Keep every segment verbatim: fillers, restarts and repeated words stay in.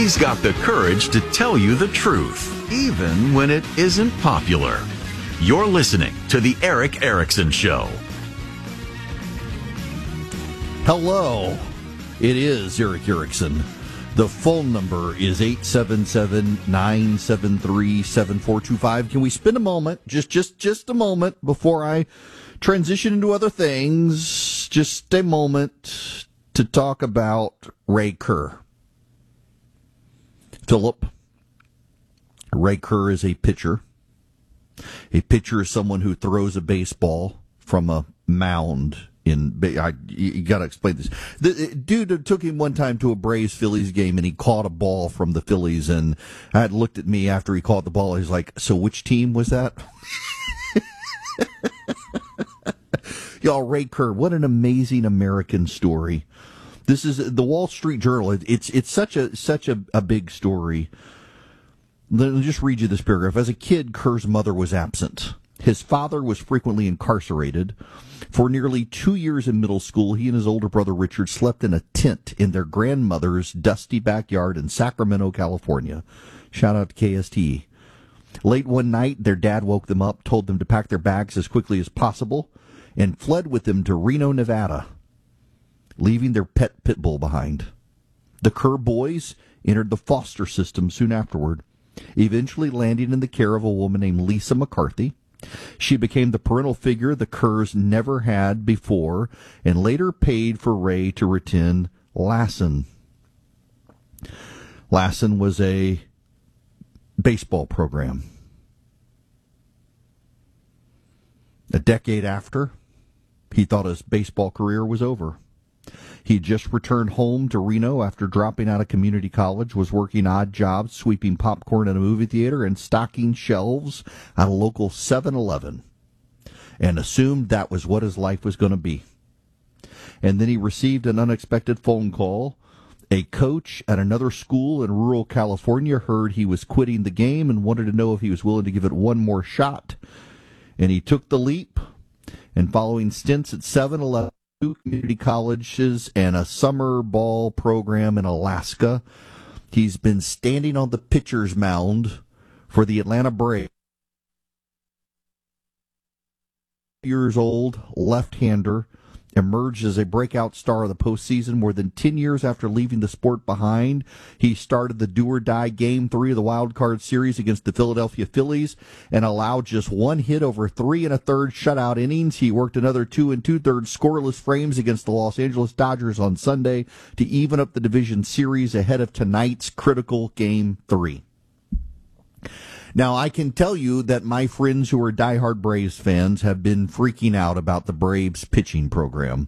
He's got the courage to tell you the truth, even when it isn't popular. You're listening to The Erick Erickson Show. Hello, it is Erick Erickson. The phone number is eight seven seven, nine seven three, seven four two five. Can we spend a moment, just just just a moment, before I transition into other things, just a moment to talk about Ray Kerr. Philip, Ray Kerr is a pitcher. A pitcher is someone who throws a baseball from a mound. In I, you got to explain this. The dude took him one time to a Braves Phillies game, and he caught a ball from the Phillies. And I had looked at me after he caught the ball. He's like, "So which team was that?" Y'all, Ray Kerr, what an amazing American story. This is the Wall Street Journal. It, it's it's such a such a, a big story. Let me just read you this paragraph. As a kid, Kerr's mother was absent. His father was frequently incarcerated. For nearly two years in middle school, he and his older brother Richard slept in a tent in their grandmother's dusty backyard in Sacramento, California. Shout out to K S T. Late one night, their dad woke them up, told them to pack their bags as quickly as possible, and fled with them to Reno, Nevada, leaving their pet pit bull behind. The Kerr boys entered the foster system soon afterward, eventually landing in the care of a woman named Lisa McCarthy. She became the parental figure the Kerrs never had before, and later paid for Ray to attend Lassen. Lassen was a baseball program. A decade after, he thought his baseball career was over. He just returned home to Reno after dropping out of community college, was working odd jobs, sweeping popcorn in a movie theater and stocking shelves at a local seven eleven, and assumed that was what his life was going to be. And then he received an unexpected phone call. A coach at another school in rural California heard he was quitting the game and wanted to know if he was willing to give it one more shot. And he took the leap, and following stints at seven eleven, community colleges, and a summer ball program in Alaska, he's been standing on the pitcher's mound for the Atlanta Braves. Years old, left-hander, emerged as a breakout star of the postseason. More than ten years after leaving the sport behind, he started the do-or-die Game three of the Wild Card Series against the Philadelphia Phillies and allowed just one hit over three and a third shutout innings. He worked another two and two-thirds scoreless frames against the Los Angeles Dodgers on Sunday to even up the division series ahead of tonight's critical Game three. Now, I can tell you that my friends who are diehard Braves fans have been freaking out about the Braves pitching program.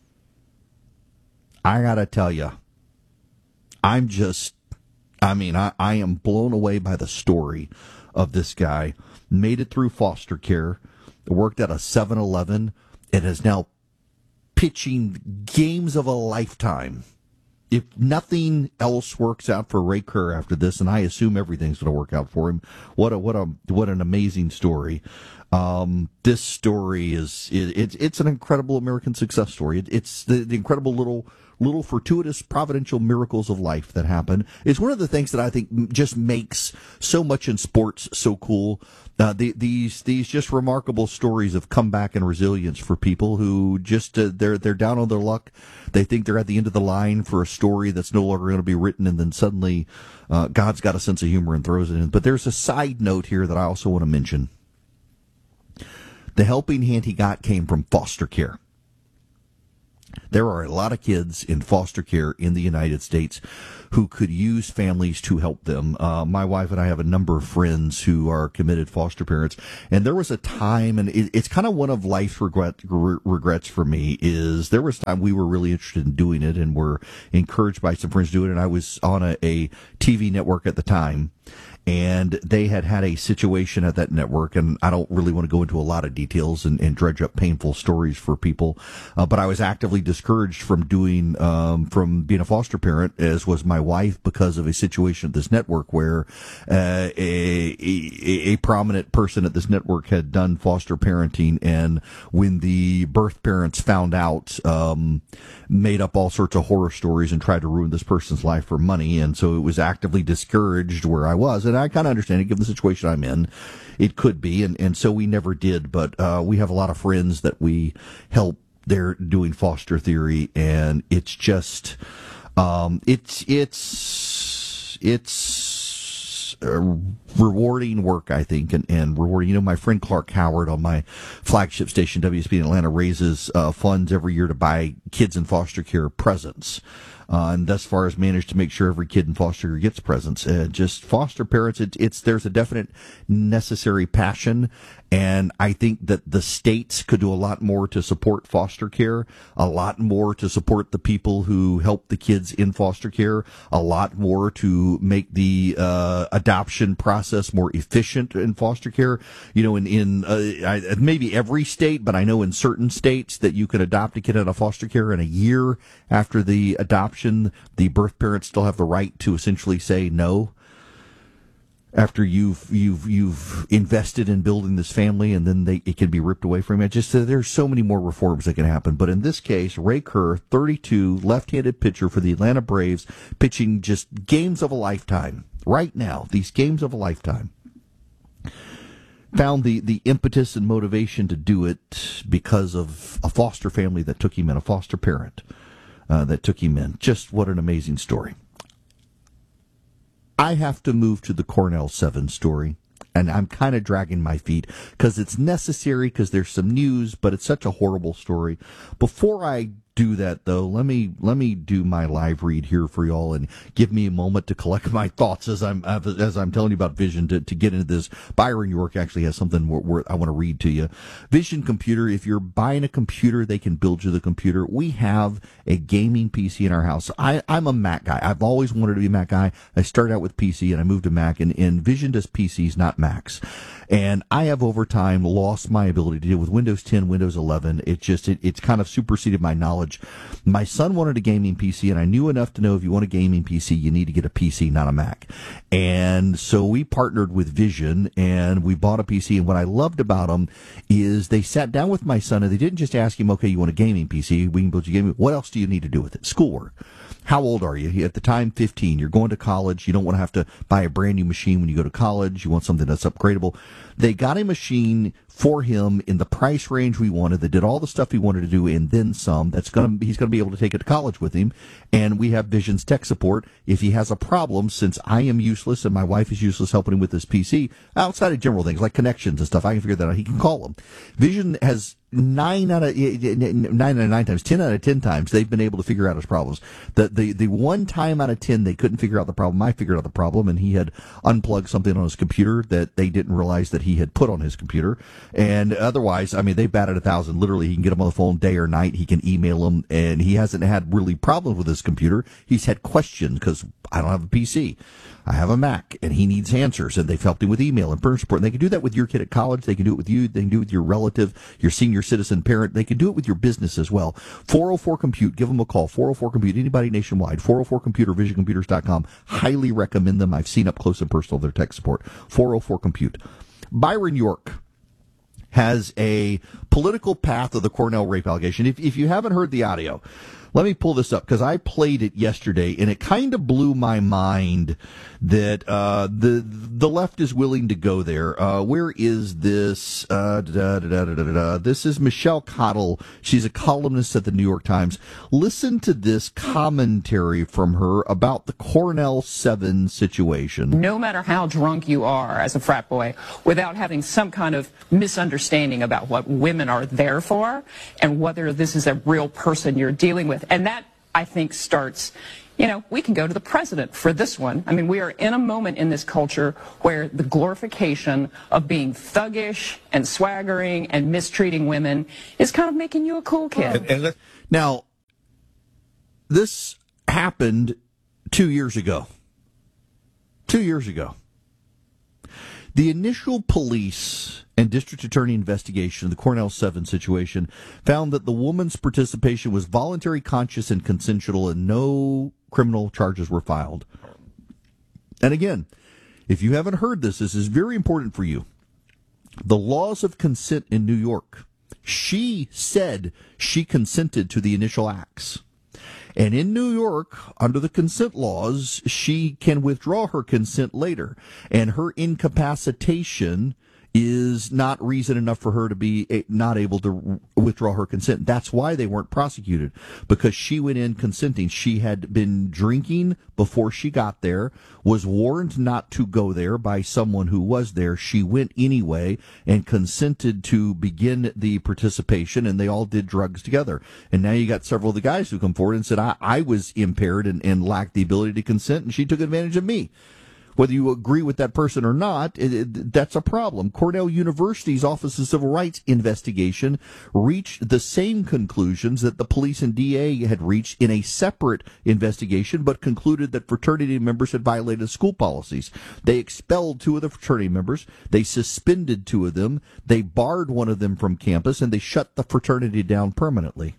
I gotta tell you, I'm just, I mean, I, I am blown away by the story of this guy. Made it through foster care, worked at a seven eleven, and is now pitching games of a lifetime. If nothing else works out for Ray Kerr after this, and I assume everything's going to work out for him, what a what a what an amazing story! Um, this story is it, it's it's an incredible American success story. It, it's the, the incredible little little fortuitous providential miracles of life that happen. It's one of the things that I think just makes so much in sports so cool. Uh, the, these these just remarkable stories of comeback and resilience for people who just uh, they're they're down on their luck. They think they're at the end of the line for a story that's no longer going to be written, and then suddenly uh, God's got a sense of humor and throws it in. But there's a side note here that I also want to mention. The helping hand he got came from foster care. There are a lot of kids in foster care in the United States who could use families to help them. Uh, my wife and I have a number of friends who are committed foster parents, and there was a time, and it, it's kind of one of life's regret, re- regrets for me, is there was a time we were really interested in doing it and were encouraged by some friends to do it, and I was on a, a T V network at the time And they had had a situation at that network, and I don't really want to go into a lot of details and, and dredge up painful stories for people, uh, but I was actively discouraged from doing, um, from being a foster parent, as was my wife, because of a situation at this network where uh, a, a, a prominent person at this network had done foster parenting, and when the birth parents found out, um, made up all sorts of horror stories and tried to ruin this person's life for money, and so it was actively discouraged where I was. And I kind of understand it, given the situation I'm in. It could be, and, and so we never did. But uh, we have a lot of friends that we help. They're doing foster theory, and it's just, um, it's it's it's uh, rewarding work, I think, and, and rewarding. You know, my friend Clark Howard on my flagship station W S B in Atlanta raises uh, funds every year to buy kids in foster care presents. Uh, and thus far has managed to make sure every kid in foster care gets presents. Uh, just foster parents, it, it's there's a definite necessary passion, and I think that the states could do a lot more to support foster care, a lot more to support the people who help the kids in foster care, a lot more to make the uh, adoption process more efficient in foster care. You know, in in uh, I, maybe every state, but I know in certain states that you can adopt a kid out of foster care in a year after the adoption. The birth parents still have the right to essentially say no after you've you've you've invested in building this family, and then they it can be ripped away from you. Just uh, there's so many more reforms that can happen. But in this case, Ray Kerr, thirty-two, left-handed pitcher for the Atlanta Braves, pitching just games of a lifetime right now. These games of a lifetime. Found the, the impetus and motivation to do it because of a foster family that took him in, a foster parent. Uh, that took him in. Just what an amazing story. I have to move to the Cornell seven story, and I'm kind of dragging my feet because it's necessary, because there's some news, but it's such a horrible story. Before I do that, though, let me let me do my live read here for y'all and give me a moment to collect my thoughts as I'm as I'm telling you about Vision to, to get into this. Byron York actually has something where, where I want to read to you. Vision Computer, if you're buying a computer, they can build you the computer. We have a gaming P C in our house. I, I'm a Mac guy. I've always wanted to be a Mac guy. I started out with P C and I moved to Mac, and, and Vision does P Cs, not Macs. And I have over time lost my ability to deal with Windows ten, Windows eleven. It just, it, it's kind of superseded my knowledge. My son wanted a gaming P C, and I knew enough to know if you want a gaming P C, you need to get a P C, not a Mac. And so we partnered with Vision, and we bought a P C. And what I loved about them is they sat down with my son, and they didn't just ask him, okay, you want a gaming P C, we can build you a gaming. What else do you need to do with it? Schoolwork. How old are you? At the time, fifteen. You're going to college. You don't want to have to buy a brand new machine when you go to college. You want something that's upgradable. They got a machine for him in the price range we wanted, that did all the stuff he wanted to do and then some. That's gonna he's gonna be able to take it to college with him. And we have Vision's tech support. If he has a problem, since I am useless and my wife is useless helping him with this P C, outside of general things like connections and stuff, I can figure that out. He can call them. Vision has nine out of nine out of nine times, ten out of ten times, they've been able to figure out his problems. The the the one time out of ten they couldn't figure out the problem, I figured out the problem, and he had unplugged something on his computer that they didn't realize that he had put on his computer. And otherwise, I mean, they batted a thousand. Literally, he can get him on the phone day or night. He can email him, and he hasn't had really problems with his computer. He's had questions because I don't have a P C. I have a Mac, and he needs answers, and they've helped him with email and parent support. And they can do that with your kid at college. They can do it with you. They can do it with your relative, your senior citizen parent. They can do it with your business as well. four oh four compute. Give them a call. four oh four compute. Anybody nationwide. four oh four computer, vision computers dot com. Highly recommend them. I've seen up close and personal their tech support. four oh four compute. Byron York has a political path of the Cornell rape allegation. If, if you haven't heard the audio, let me pull this up because I played it yesterday, and it kind of blew my mind that uh, the the left is willing to go there. Uh, where is this? Uh, da, da, da, da, da, da. This is Michelle Cottle. She's a columnist at the New York Times. Listen to this commentary from her about the Cornell seven situation. No matter how drunk you are as a frat boy, without having some kind of misunderstanding about what women are there for and whether this is a real person you're dealing with. And that, I think, starts, you know, we can go to the president for this one. I mean, we are in a moment in this culture where the glorification of being thuggish and swaggering and mistreating women is kind of making you a cool kid. Now, this happened two years ago. Two years ago. The initial police and district attorney investigation of the Cornell seven situation found that the woman's participation was voluntary, conscious, and consensual, and no criminal charges were filed. And again, if you haven't heard this, this is very important for you. The laws of consent in New York. She said she consented to the initial acts. And in New York, under the consent laws, she can withdraw her consent later. And her incapacitation is not reason enough for her to be not able to withdraw her consent. That's why they weren't prosecuted, because she went in consenting. She had been drinking before she got there, was warned not to go there by someone who was there. She went anyway and consented to begin the participation, and they all did drugs together. And now you got several of the guys who come forward and said, I, I was impaired and, and lacked the ability to consent, and she took advantage of me. Whether you agree with that person or not, it, it, that's a problem. Cornell University's Office of Civil Rights investigation reached the same conclusions that the police and D A had reached in a separate investigation, but concluded that fraternity members had violated school policies. They expelled two of the fraternity members, they suspended two of them, they barred one of them from campus, and they shut the fraternity down permanently.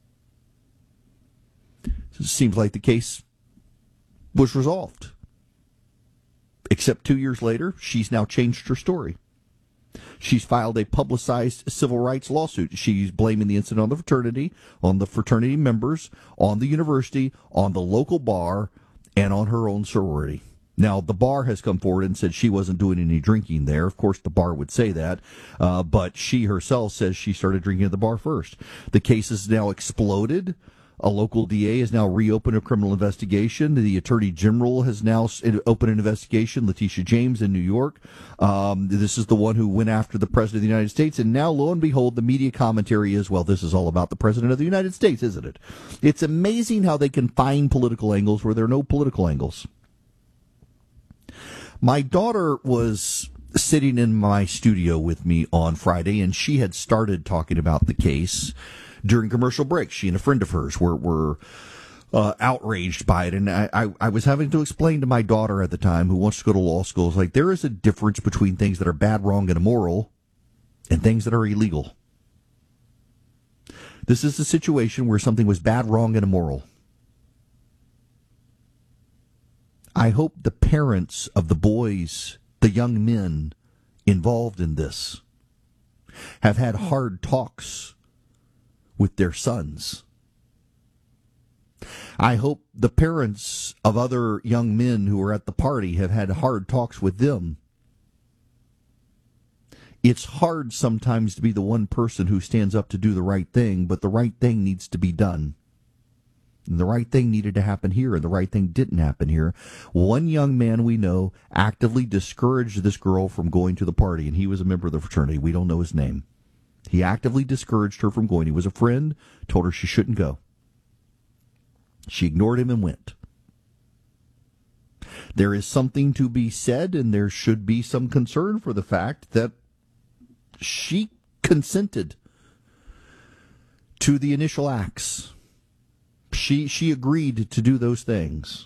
It seems like the case was resolved. Except two years later, she's now changed her story. She's filed a publicized civil rights lawsuit. She's blaming the incident on the fraternity, on the fraternity members, on the university, on the local bar, and on her own sorority. Now, the bar has come forward and said she wasn't doing any drinking there. Of course, the bar would say that, uh, but she herself says she started drinking at the bar first. The case has now exploded. A local D A has now reopened a criminal investigation. The Attorney General has now opened an investigation, Letitia James in New York. Um, this is the one who went after the President of the United States. And now, lo and behold, the media commentary is, well, this is all about the President of the United States, isn't it? It's amazing how they can find political angles where there are no political angles. My daughter was sitting in my studio with me on Friday, and she had started talking about the case during commercial breaks. She and a friend of hers were were uh, outraged by it, and I, I, I was having to explain to my daughter at the time, who wants to go to law school, it's like there is a difference between things that are bad, wrong, and immoral, and things that are illegal. This is a situation where something was bad, wrong, and immoral. I hope the parents of the boys, the young men involved in this, have had hard talks with their sons. I hope the parents of other young men who were at the party have had hard talks with them. It's hard sometimes to be the one person who stands up to do the right thing, but the right thing needs to be done. And the right thing needed to happen here, and the right thing didn't happen here. One young man we know actively discouraged this girl from going to the party, and he was a member of the fraternity. We don't know his name. He actively discouraged her from going. He was a friend, told her she shouldn't go. She ignored him and went. There is something to be said, and there should be some concern for the fact that she consented to the initial acts. She she agreed to do those things.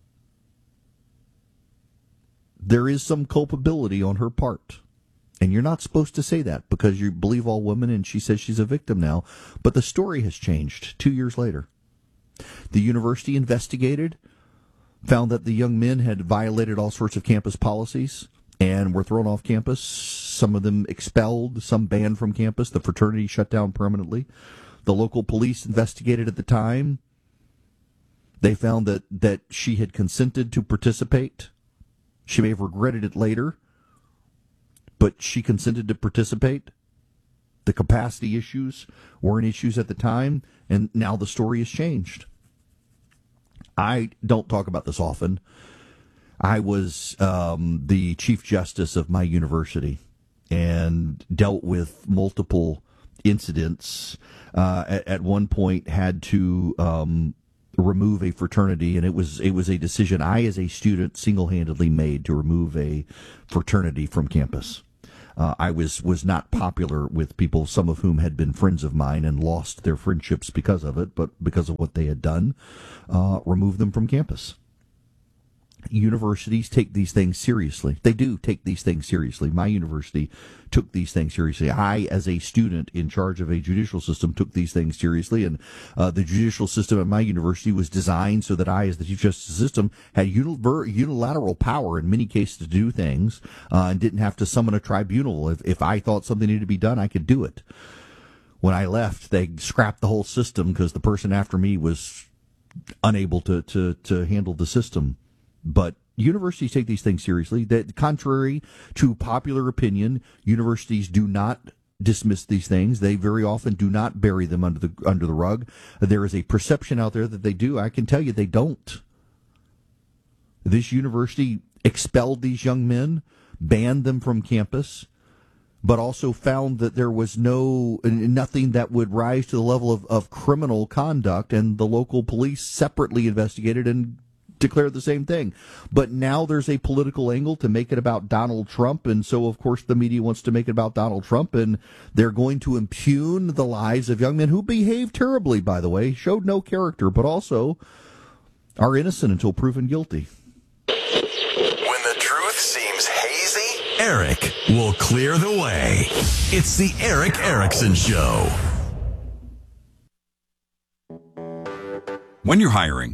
There is some culpability on her part. And you're not supposed to say that because you believe all women, and she says she's a victim now. But the story has changed two years later. The university investigated, found that the young men had violated all sorts of campus policies and were thrown off campus. Some of them expelled, some banned from campus. The fraternity shut down permanently. The local police investigated at the time. They found that, that she had consented to participate. She may have regretted it later, but she consented to participate. The capacity issues weren't issues at the time, and now the story has changed. I don't talk about this often. I was um, the Chief Justice of my university and dealt with multiple incidents. Uh, at, at one point had to um, remove a fraternity, and it was it was a decision I, as a student, single-handedly made to remove a fraternity from campus. Uh, I was, was not popular with people, some of whom had been friends of mine and lost their friendships because of it, but because of what they had done, uh, removed them from campus. universities take these things seriously. They do take these things seriously. My university took these things seriously. I, as a student in charge of a judicial system, took these things seriously. And uh, the judicial system at my university was designed so that I, as the Chief Justice of the system, had unilateral power in many cases to do things uh, and didn't have to summon a tribunal. If, if I thought something needed to be done, I could do it. When I left, they scrapped the whole system because the person after me was unable to, to, to handle the system. But universities take these things seriously. That, contrary to popular opinion, universities do not dismiss these things. They very often do not bury them under the under the rug. There is a perception out there that they do. I can tell you they don't. This university expelled these young men, banned them from campus, but also found that there was no nothing that would rise to the level of, of criminal conduct, and the local police separately investigated and declared the same thing. But now there's a political angle to make it about Donald Trump, and so of course the media wants to make it about Donald Trump, and they're going to impugn the lives of young men who behaved terribly, by the way, showed no character, but also are innocent until proven guilty. When the truth seems hazy, Eric will clear the way. It's the Eric Erickson Show. When you're hiring,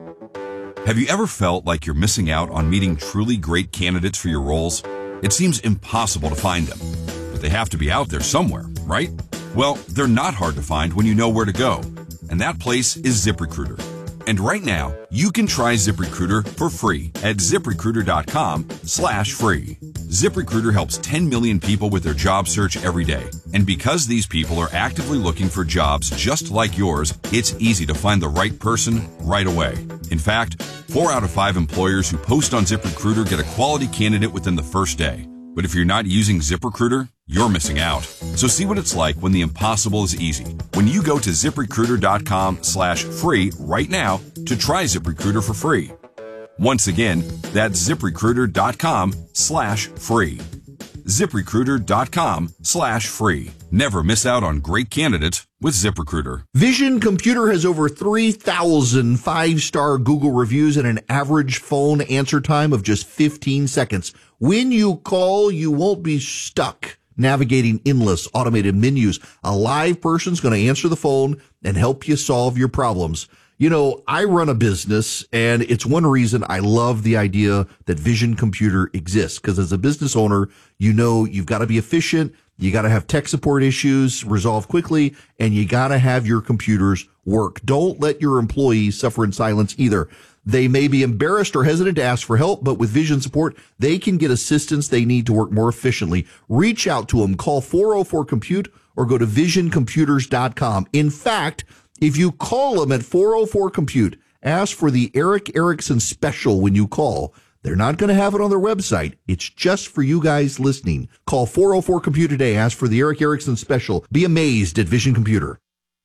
have you ever felt like you're missing out on meeting truly great candidates for your roles? It seems impossible to find them, but they have to be out there somewhere, right? Well, they're not hard to find when you know where to go, and that place is ZipRecruiter. And right now, you can try ZipRecruiter for free at ZipRecruiter.com slash free. ZipRecruiter helps ten million people with their job search every day. And because these people are actively looking for jobs just like yours, it's easy to find the right person right away. In fact, four out of five employers who post on ZipRecruiter get a quality candidate within the first day. But if you're not using ZipRecruiter, you're missing out. So see what it's like when the impossible is easy. When you go to ZipRecruiter.com slash free right now to try ZipRecruiter for free. Once again, that's ZipRecruiter.com slash free. ZipRecruiter.com slash free. Never miss out on great candidates with ZipRecruiter. Vision Computer has over three thousand five-star Google reviews and an average phone answer time of just fifteen seconds. When you call, you won't be stuck navigating endless automated menus. A live person's going to answer the phone and help you solve your problems. You know, I run a business, and it's one reason I love the idea that Vision Computer exists, because as a business owner, you know you've got to be efficient, you got to have tech support issues resolved quickly, and you got to have your computers work. Don't let your employees suffer in silence either. They may be embarrassed or hesitant to ask for help, but with Vision support, they can get assistance they need to work more efficiently. Reach out to them. Call four oh four compute or go to vision computers dot com. In fact, if you call them at four oh four compute, ask for the Eric Erickson special when you call. They're not going to have it on their website. It's just for you guys listening. Call four oh four compute today. Ask for the Eric Erickson special. Be amazed at Vision Computer.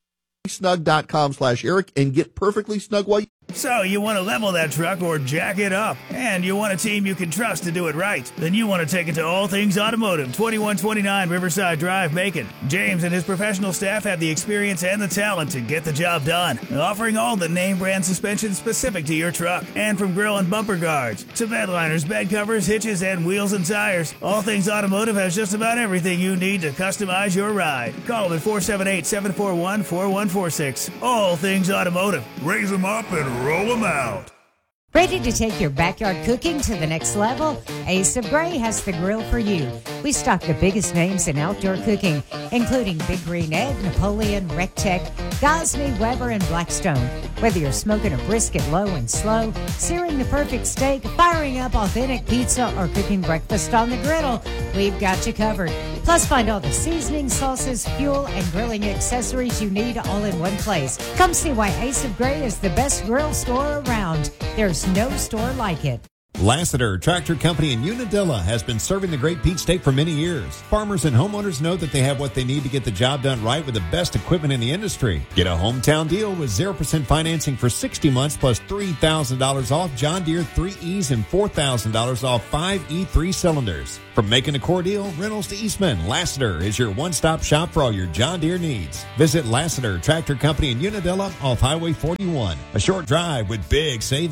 Snug.com slash Eric and get perfectly snug while you... So you want to level that truck or jack it up, and you want a team you can trust to do it right. Then you want to take it to All Things Automotive, twenty-one twenty-nine Riverside Drive, Macon. James and his professional staff have the experience and the talent to get the job done, offering all the name brand suspension specific to your truck. And from grill and bumper guards to bed liners, bed covers, hitches, and wheels and tires, All Things Automotive has just about everything you need to customize your ride. Call them at four seven eight, seven four one, four one four six. All Things Automotive. Raise them up and roll them out. Ready to take your backyard cooking to the next level? Ace of Gray has the grill for you. We stock the biggest names in outdoor cooking, including Big Green Egg, Napoleon, Rectech, Gosney, Weber, and Blackstone. Whether you're smoking a brisket low and slow, searing the perfect steak, firing up authentic pizza, or cooking breakfast on the griddle, we've got you covered. Plus, find all the seasonings, sauces, fuel, and grilling accessories you need all in one place. Come see why Ace of Gray is the best grill store around. There's no store like it. Lassiter Tractor Company in Unadilla has been serving the Great Peach State for many years. Farmers and homeowners know that they have what they need to get the job done right with the best equipment in the industry. Get a hometown deal with zero percent financing for sixty months plus three thousand dollars off John Deere three E's and four thousand dollars off five E three cylinders. From Macon to Cordele, Reynolds to Eastman, Lassiter is your one-stop shop for all your John Deere needs. Visit Lassiter Tractor Company in Unadilla off Highway forty-one. A short drive with big savings.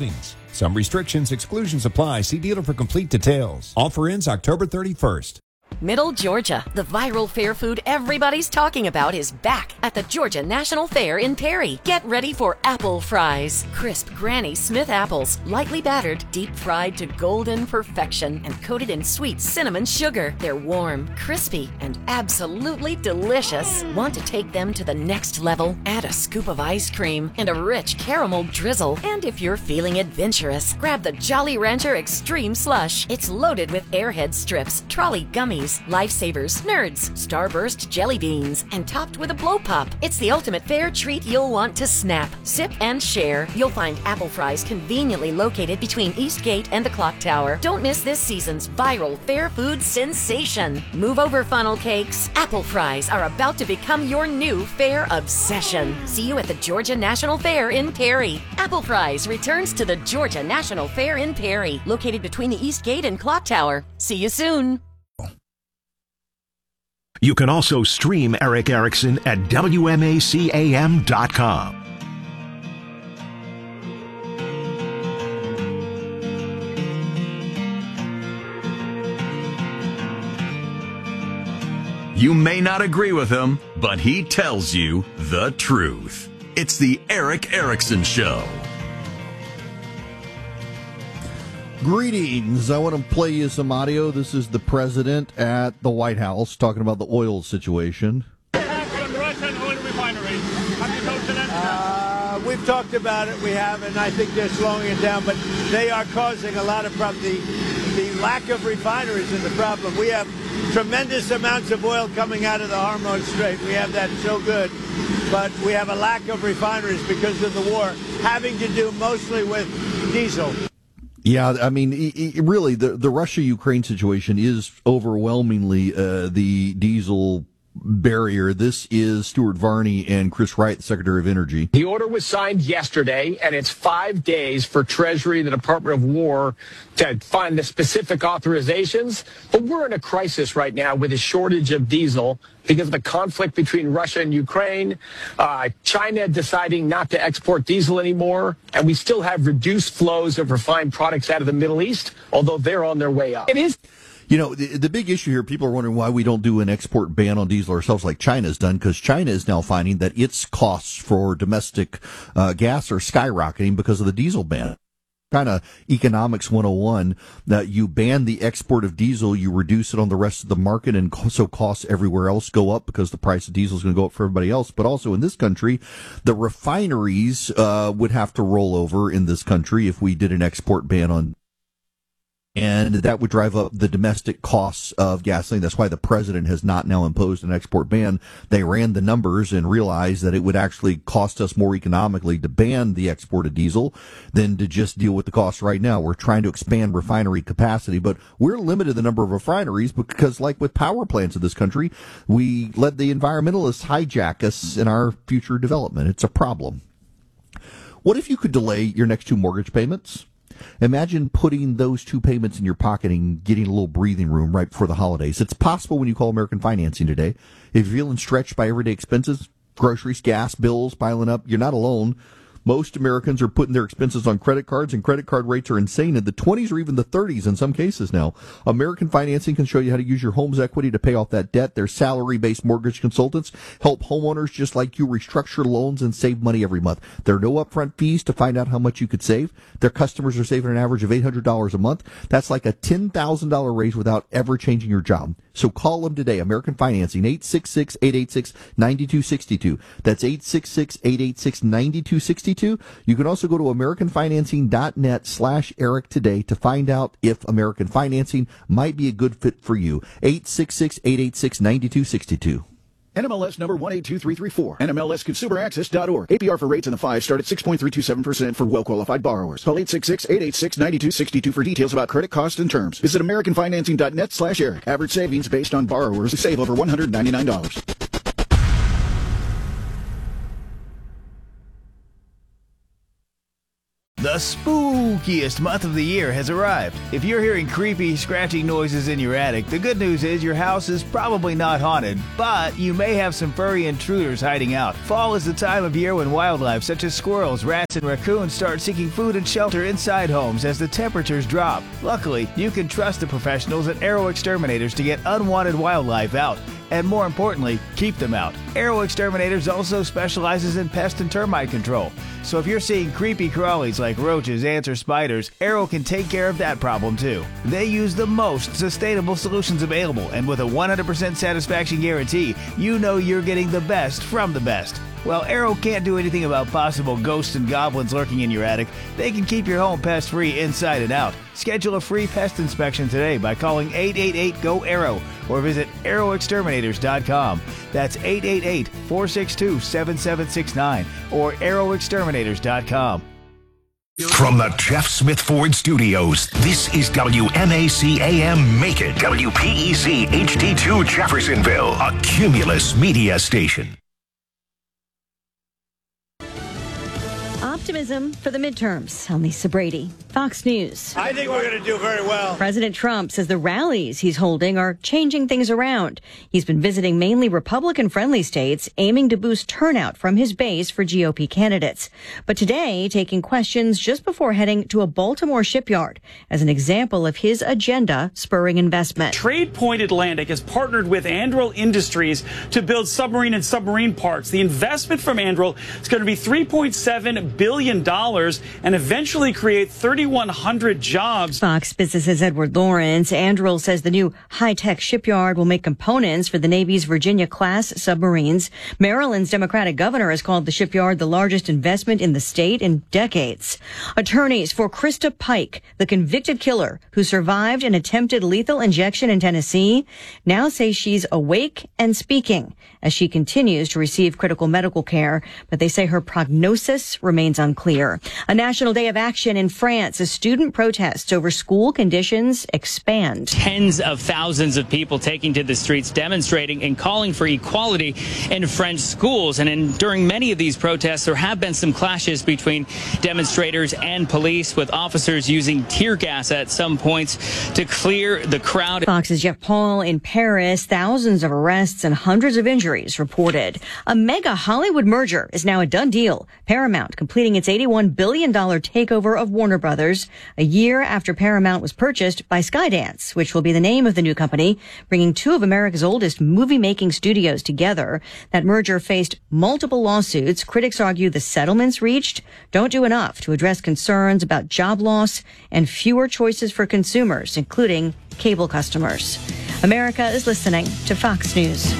Some restrictions, exclusions apply. See dealer for complete details. Offer ends October thirty-first. Middle Georgia. The viral fair food everybody's talking about is back at the Georgia National Fair in Perry. Get ready for apple fries. Crisp Granny Smith apples, lightly battered, deep fried to golden perfection, and coated in sweet cinnamon sugar. They're warm, crispy, and absolutely delicious. Want to take them to the next level? Add a scoop of ice cream and a rich caramel drizzle. And if you're feeling adventurous, grab the Jolly Rancher Extreme Slush. It's loaded with Airhead strips, trolley gummies, Lifesavers, Nerds, Starburst jelly beans, and topped with a blow pop. It's the ultimate fair treat you'll want to snap, sip, and share. You'll find apple fries conveniently located between Eastgate and the Clock Tower. Don't miss this season's viral fair food sensation. Move over, funnel cakes. Apple fries are about to become your new fair obsession. See you at the Georgia National Fair in Perry. Apple Fries returns to the Georgia National Fair in Perry, located between the Eastgate and Clock Tower. See you soon. You can also stream Eric Erickson at W M A C A M dot com. You may not agree with him, but he tells you the truth. It's the Eric Erickson Show. Greetings. I want to play you some audio. This is the president at the White House talking about the oil situation. Russian oil refineries. Have you talked to them? Uh, we've talked about it. We have, and I think they're slowing it down. But they are causing a lot of problems. The, the lack of refineries is the problem. We have tremendous amounts of oil coming out of the Hormuz Strait. We have that so good. But we have a lack of refineries because of the war, having to do mostly with diesel. Yeah, I mean, it, it really, the, the Russia-Ukraine situation is overwhelmingly uh, the diesel barrier. This is Stuart Varney and Chris Wright, the Secretary of Energy. The order was signed yesterday, and it's five days for Treasury and the Department of War to find the specific authorizations. But we're in a crisis right now with a shortage of diesel because of the conflict between Russia and Ukraine, uh, China deciding not to export diesel anymore, and we still have reduced flows of refined products out of the Middle East, although they're on their way up. It is. You know, the, the big issue here, people are wondering why we don't do an export ban on diesel ourselves like China's done, because China is now finding that its costs for domestic uh, gas are skyrocketing because of the diesel ban. Kind of economics one oh one, that you ban the export of diesel, you reduce it on the rest of the market, and so costs everywhere else go up because the price of diesel is going to go up for everybody else. But also in this country, the refineries uh, would have to roll over in this country if we did an export ban on, and that would drive up the domestic costs of gasoline. That's why the president has not now imposed an export ban. They ran the numbers and realized that it would actually cost us more economically to ban the export of diesel than to just deal with the costs right now. We're trying to expand refinery capacity, but we're limited the number of refineries because, like with power plants in this country, we let the environmentalists hijack us in our future development. It's a problem. What if you could delay your next two mortgage payments? Imagine putting those two payments in your pocket and getting a little breathing room right before the holidays. It's possible when you call American Financing today. If you're feeling stretched by everyday expenses, groceries, gas, bills piling up, you're not alone. Most Americans are putting their expenses on credit cards, and credit card rates are insane in the twenties or even the thirties in some cases now. American Financing can show you how to use your home's equity to pay off that debt. Their salary-based mortgage consultants help homeowners just like you restructure loans and save money every month. There are no upfront fees to find out how much you could save. Their customers are saving an average of eight hundred dollars a month. That's like a ten thousand dollars raise without ever changing your job. So call them today. American Financing, eight six six, eight eight six, nine two six two. That's eight six six, eight eight six, nine two six two. You can also go to americanfinancing.net slash Eric today to find out if American Financing might be a good fit for you. eight six six, eight eight six, nine two six two. N M L S number one eight two three three four. N M L S consumer access dot org. A P R for rates in the five start at six point three two seven percent for well-qualified borrowers. Call eight six six, eight eight six, nine two six two for details about credit costs and terms. Visit americanfinancing.net slash Eric. Average savings based on borrowers who save over one hundred ninety-nine dollars. The The spookiest month of the year has arrived. If you're hearing creepy, scratching noises in your attic, the good news is your house is probably not haunted, but you may have some furry intruders hiding out. Fall is the time of year when wildlife such as squirrels, rats, and raccoons start seeking food and shelter inside homes as the temperatures drop. Luckily, you can trust the professionals at Arrow Exterminators to get unwanted wildlife out. And more importantly, keep them out. Arrow Exterminators also specializes in pest and termite control. So if you're seeing creepy crawlies like roaches, ants, or spiders, Arrow can take care of that problem too. They use the most sustainable solutions available, and with a one hundred percent satisfaction guarantee, you know you're getting the best from the best. Well, Arrow can't do anything about possible ghosts and goblins lurking in your attic. They can keep your home pest-free inside and out. Schedule a free pest inspection today by calling eight eight eight, G O, ARROW or visit arrow exterminators dot com. That's eight eight eight, four six two, seven seven six nine or arrow exterminators dot com. From the Jeff Smith Ford Studios, this is W M A C A M Macon, W P E C H D two Jeffersonville, a Cumulus media station. Optimism for the midterms. I'm Lisa Brady, Fox News. I think we're going to do very well. President Trump says the rallies he's holding are changing things around. He's been visiting mainly Republican-friendly states, aiming to boost turnout from his base for G O P candidates. But today, taking questions just before heading to a Baltimore shipyard as an example of his agenda spurring investment. Trade Point Atlantic has partnered with Anduril Industries to build submarine and submarine parts. The investment from Anduril is going to be three point seven billion dollars and eventually create thirty-one hundred jobs. Fox Business's Edward Lawrence. Anduril says the new high-tech shipyard will make components for the Navy's Virginia-class submarines. Maryland's Democratic governor has called the shipyard the largest investment in the state in decades. Attorneys for Krista Pike, the convicted killer who survived an attempted lethal injection in Tennessee, now say she's awake and speaking as she continues to receive critical medical care, but they say her prognosis remains unclear. A national day of action in France as student protests over school conditions expand. Tens of thousands of people taking to the streets, demonstrating and calling for equality in French schools. And in, during many of these protests, there have been some clashes between demonstrators and police, with officers using tear gas at some points to clear the crowd. Fox's Jeff Paul in Paris. Thousands of arrests and hundreds of injuries reported. A mega Hollywood merger is now a done deal. Paramount completing its eighty-one billion dollars takeover of Warner Brothers a year after Paramount was purchased by Skydance, which will be the name of the new company, bringing two of America's oldest movie-making studios together. That merger faced multiple lawsuits. Critics argue the settlements reached don't do enough to address concerns about job loss and fewer choices for consumers, including cable customers. America is listening to Fox News.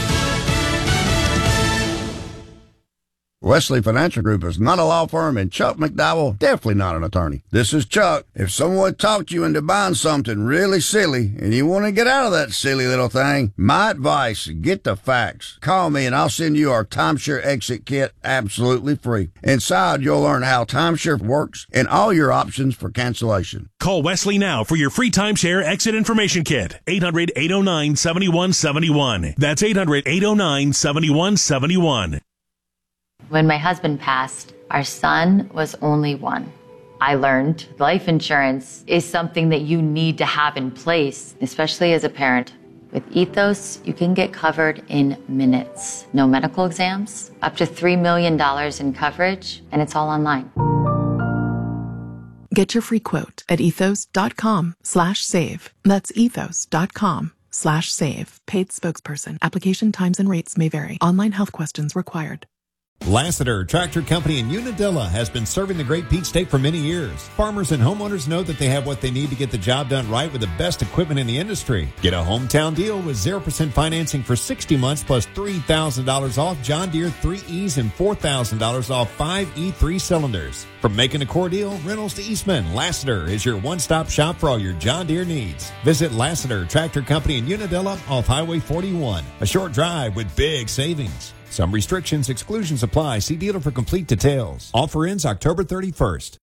Wesley Financial Group is not a law firm, and Chuck McDowell definitely not an attorney. This is Chuck. If someone talked you into buying something really silly and you want to get out of that silly little thing, my advice, get the facts. Call me and I'll send you our timeshare exit kit absolutely free. Inside, you'll learn how timeshare works and all your options for cancellation. Call Wesley now for your free timeshare exit information kit. eight hundred, eight oh nine, seven one seven one. That's eight hundred, eight oh nine, seven one seven one. When my husband passed, our son was only one. I learned life insurance is something that you need to have in place, especially as a parent. With Ethos, you can get covered in minutes. No medical exams, up to three million dollars in coverage, and it's all online. Get your free quote at ethos.com slash save. That's ethos.com slash save. Paid spokesperson. Application times and rates may vary. Online health questions required. Lassiter Tractor Company in Unadilla has been serving the Great Peach State for many years. Farmers and homeowners know that they have what they need to get the job done right with the best equipment in the industry. Get a hometown deal with zero percent financing for sixty months plus three thousand dollars off John Deere three E's and four thousand dollars off five E three cylinders. From making a core deal, rentals to Eastman, Lassiter is your one-stop shop for all your John Deere needs. Visit Lassiter Tractor Company in Unadilla off Highway forty-one. A short drive with big savings. Some restrictions, exclusions apply. See dealer for complete details. Offer ends October thirty-first.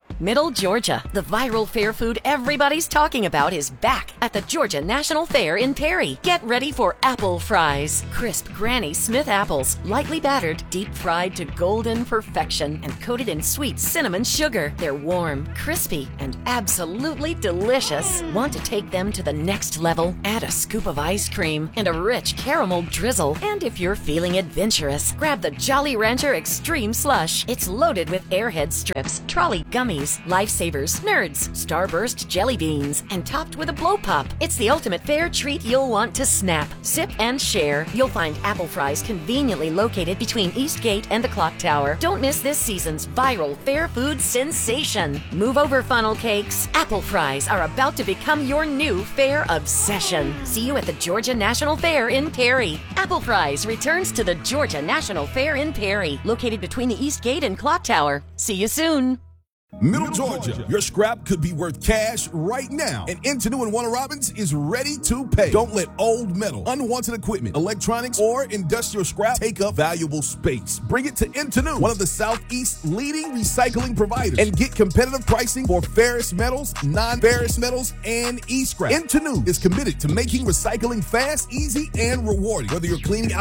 Middle Georgia, the viral fair food everybody's talking about is back at the Georgia National Fair in Perry. Get ready for apple fries. Crisp Granny Smith apples, lightly battered, deep fried to golden perfection, and coated in sweet cinnamon sugar. They're warm, crispy, and absolutely delicious. Want to take them to the next level? Add a scoop of ice cream and a rich caramel drizzle. And if you're feeling adventurous, grab the Jolly Rancher Extreme Slush. It's loaded with Airhead strips, trolley gummies, Lifesavers, Nerds, Starburst jelly beans, and topped with a blow pop. It's the ultimate fair treat you'll want to snap, sip, and share. You'll find apple fries conveniently located between Eastgate and the Clock Tower. Don't miss this season's viral fair food sensation. Move over, funnel cakes. Apple fries are about to become your new fair obsession. See you at the Georgia National Fair in Perry. Apple Fries returns to the Georgia National Fair in Perry, located between the Eastgate and Clock Tower. See you soon. Middle Georgia, your scrap could be worth cash right now, and Intenu and Warner Robins is ready to pay. Don't let old metal, unwanted equipment, electronics, or industrial scrap take up valuable space. Bring it to Intenu, one of the Southeast's leading recycling providers, and get competitive pricing for ferrous metals, non-ferrous metals, and e-scrap. Intenu is committed to making recycling fast, easy, and rewarding. Whether you're cleaning out